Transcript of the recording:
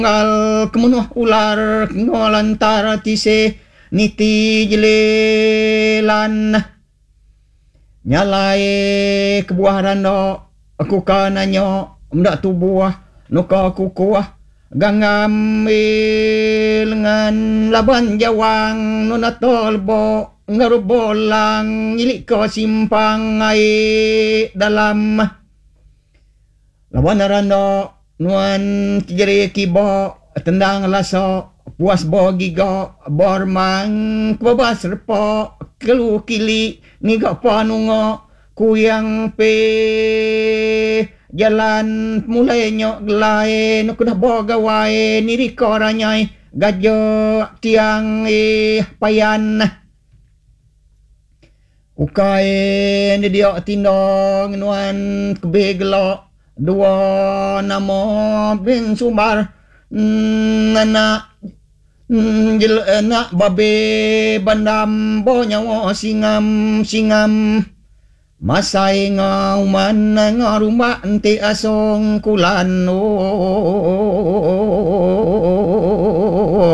Ngal kemunuh ular ngolantar tise niti jelelan nyalai kebuah rando aku kananyo mdak tubuh nuka kukuah gangam lengan laban jawang nuna tolbo ngarubolang ilik ko simpang ai dalam lawan rando nuan kijeri kibo tendang laso puas bo gigo bormang kebabas repo kelu kili niga panungo kuyang pe jalan mulai nyok gelai nuk dah boga wae niri koranyai gajo tiang payan ukai ni dia tindong nuan kebegelo dua namo bin sumbar anak babe bandam bo nyawa singam masai ngauman ngarumah ente asong kulan